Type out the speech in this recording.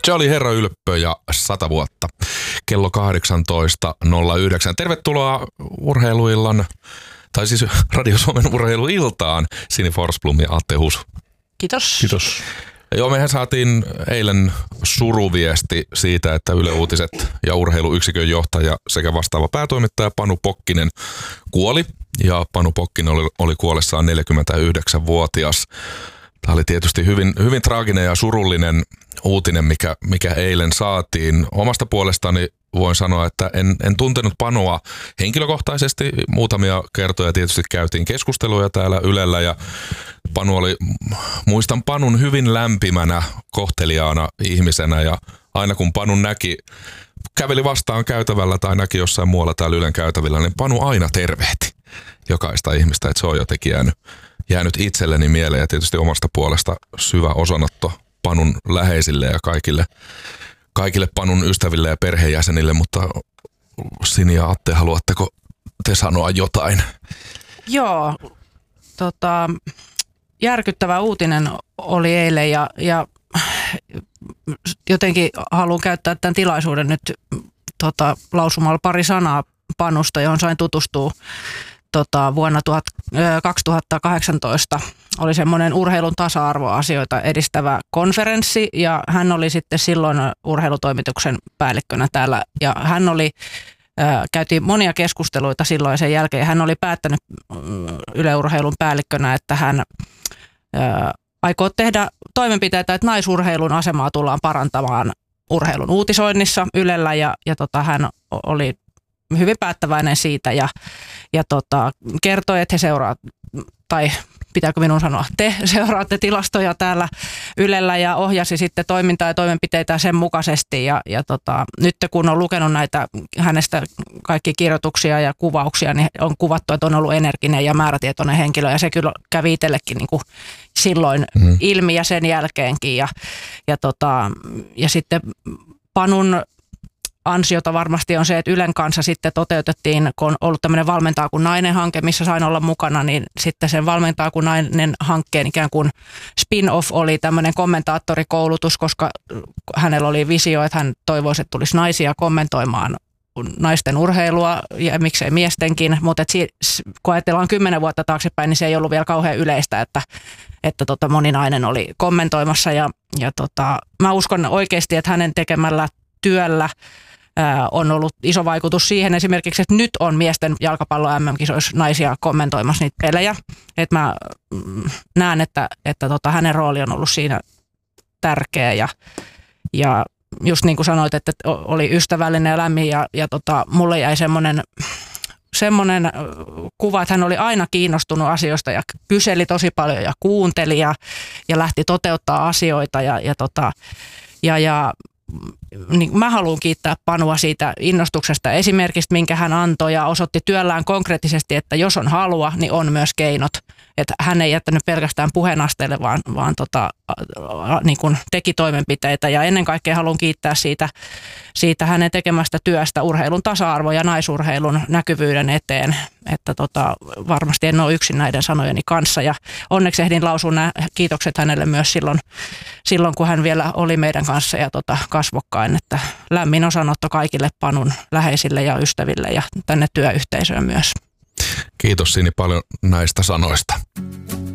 Se oli Herra Ylppö ja 100 vuotta. Kello 18.09. Tervetuloa urheiluillan, tai siis Radio Suomen urheiluiltaan, Sini Forsblom ja Atte Hus. Kiitos. Kiitos. Joo, mehän saatiin eilen suruviesti siitä, että Yle Uutiset ja urheiluyksikön johtaja sekä vastaava päätoimittaja Panu Pokkinen kuoli. Ja Panu Pokkinen oli kuollessaan 49-vuotias. Tämä oli tietysti hyvin traaginen ja surullinen uutinen, mikä eilen saatiin. Omasta puolestani voin sanoa, että en tuntenut Panua henkilökohtaisesti. Muutamia kertoja tietysti käytiin keskusteluja täällä Ylellä ja muistan Panun hyvin lämpimänä, kohteliaana ihmisenä ja aina kun Panun käveli vastaan käytävällä tai näki jossain muualla täällä Ylen käytävillä, niin Panu aina tervehti jokaista ihmistä, että se on jotenkin jäänyt itselleni mieleen ja tietysti omasta puolesta syvä osanotto Panun läheisille ja kaikille Panun ystäville ja perheenjäsenille, mutta Sini ja Atte, haluatteko te sanoa jotain? Joo, järkyttävä uutinen oli eilen ja jotenkin haluan käyttää tämän tilaisuuden nyt lausumalla pari sanaa Panusta, johon sain tutustua vuonna 2018. Oli semmoinen urheilun tasa-arvoasioita edistävä konferenssi ja hän oli sitten silloin urheilutoimituksen päällikkönä täällä ja hän oli käytiin monia keskusteluita silloin ja sen jälkeen hän oli päättänyt Yle Urheilun päällikkönä, että hän aikoo tehdä toimenpiteitä, että naisurheilun asemaa tullaan parantamaan urheilun uutisoinnissa Ylellä ja hän oli hyvin päättäväinen siitä ja kertoi, että he seuraavat, tai pitääkö minun sanoa, te seuraatte tilastoja täällä Ylellä ja ohjasi sitten toimintaa ja toimenpiteitä sen mukaisesti ja nyt kun on lukenut näitä hänestä kaikki kirjoituksia ja kuvauksia, niin on kuvattu, että on ollut energinen ja määrätietoinen henkilö ja se kyllä kävi itsellekin niin kuin silloin ilmi ja sen jälkeenkin ja sitten Panun ansiota varmasti on se, että Ylen kanssa sitten toteutettiin, kun on ollut tämmöinen Valmentaa kuin nainen-hanke, missä sain olla mukana, niin sitten sen Valmentaa kuin nainen-hankkeen ikään kuin spin-off oli tämmöinen kommentaattorikoulutus, koska hänellä oli visio, että hän toivoisi, että tulisi naisia kommentoimaan naisten urheilua ja miksei miestenkin, mutta kun ajatellaan 10 vuotta taaksepäin, niin se ei ollut vielä kauhean yleistä, että moni nainen oli kommentoimassa ja mä uskon oikeasti, että hänen tekemällä työllä on ollut iso vaikutus siihen esimerkiksi, että nyt on miesten jalkapallo MM-kisoissa naisia kommentoimassa niitä pelejä. Että mä näen, että hänen rooli on ollut siinä tärkeä ja just niin kuin sanoit, että oli ystävällinen ja lämmin ja mulle jäi semmoinen kuva, että hän oli aina kiinnostunut asioista ja kyseli tosi paljon ja kuunteli ja lähti toteuttaa asioita ja niin mä haluan kiittää Panua siitä innostuksesta esimerkiksi, minkä hän antoi ja osoitti työllään konkreettisesti, että jos on halua, niin on myös keinot. Että hän ei jättänyt pelkästään puheenasteelle, vaan niin kuin teki toimenpiteitä ja ennen kaikkea haluan kiittää siitä hänen tekemästä työstä urheilun tasa-arvo ja naisurheilun näkyvyyden eteen. Että varmasti en ole yksin näiden sanojeni kanssa ja onneksi ehdin lausua nämä kiitokset hänelle myös silloin kun hän vielä oli meidän kanssa ja kasvokkain, että lämmin osanotto kaikille Panun läheisille ja ystäville ja tänne työyhteisöön myös. Kiitos Sini paljon näistä sanoista.